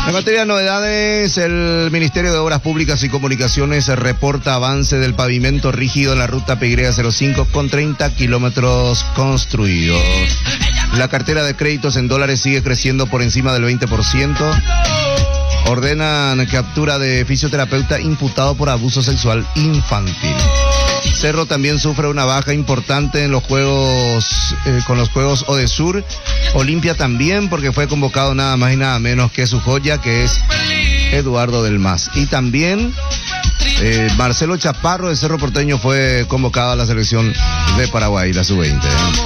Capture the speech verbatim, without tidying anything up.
En materia de novedades, el Ministerio de Obras Públicas y Comunicaciones reporta avance del pavimento rígido en la ruta P Y cero cinco con treinta kilómetros construidos. La cartera de créditos en dólares sigue creciendo por encima del veinte por ciento. Ordenan captura de fisioterapeuta imputado por abuso sexual infantil. Cerro también sufre una baja importante en los juegos, eh, con los Juegos Odesur. Olimpia también, porque fue convocado nada más y nada menos que su joya, que es Eduardo Del Mas. Y también eh, Marcelo Chaparro de Cerro Porteño fue convocado a la selección de Paraguay, la sub veinte.